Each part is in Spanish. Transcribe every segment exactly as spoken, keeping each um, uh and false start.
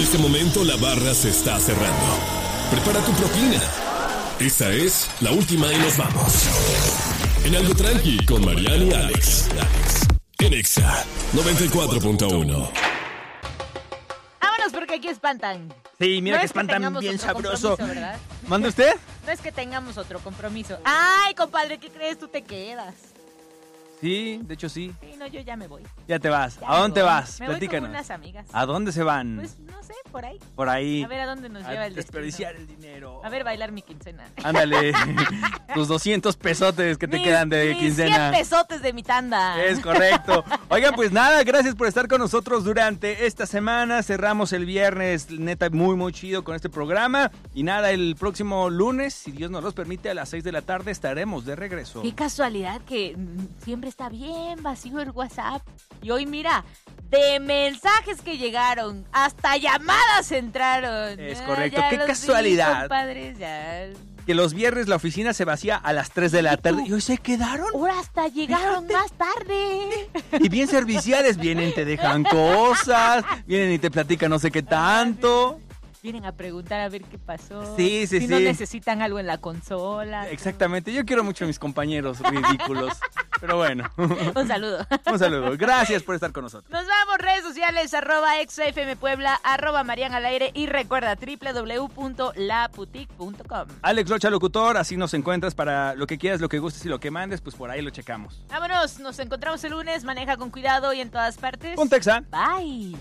este momento la barra se está cerrando. Prepara tu propina. Esta es la última y nos vamos. En Algo Tranqui con Mariana y Alex. En Exa noventa y cuatro punto uno. Vámonos porque aquí espantan. Sí, mira no que es espantan que bien sabroso. ¿Verdad? ¿Manda usted? No es que tengamos otro compromiso. Ay, compadre, ¿qué crees? Tú te quedas. Sí, de hecho sí. Sí, no, yo ya me voy. Ya te vas. Ya ¿A dónde te voy. vas? Me voy Platícanos. con unas amigas. ¿A dónde se van? Pues no sé, por ahí. Por ahí. A ver a dónde nos lleva A el destino. desperdiciar el dinero. A ver, bailar mi quincena. Ándale. Tus doscientos pesotes que te Mis- quedan de mis quincena. cien pesotes de mi tanda. Es correcto. Oigan, pues nada, gracias por estar con nosotros durante esta semana. Cerramos el viernes, neta, muy, muy chido con este programa. Y nada, el próximo lunes, si Dios nos los permite, a las seis de la tarde estaremos de regreso. Qué casualidad que mm, siempre está bien vacío el WhatsApp. Y hoy, mira, de mensajes que llegaron, hasta llamadas entraron. Es Ah, correcto. ya Qué los vi, casualidad. compadres, ya. Que los viernes la oficina se vacía a las tres de la tarde. ¿Y hoy se quedaron? Ahora hasta llegaron Fíjate. más tarde. Y bien serviciales. Vienen, te dejan cosas. Vienen y te platican no sé qué tanto. Vienen a preguntar a ver qué pasó. Sí, sí, si sí. no necesitan algo en la consola. Exactamente. Yo quiero mucho a mis compañeros ridículos. Pero bueno. Un saludo. Un saludo. Gracias por estar con nosotros. Nos vamos, redes sociales, arroba exafmpuebla, arroba Marian al aire y recuerda doble u doble u doble u punto la boutique punto com. Alex Rocha Locutor, así nos encuentras para lo que quieras, lo que gustes y lo que mandes, pues por ahí lo checamos. Vámonos, nos encontramos el lunes, maneja con cuidado y en todas partes. Ponte Exa. Bye.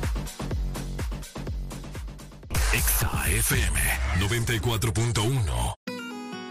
Exa F M noventa y cuatro punto uno.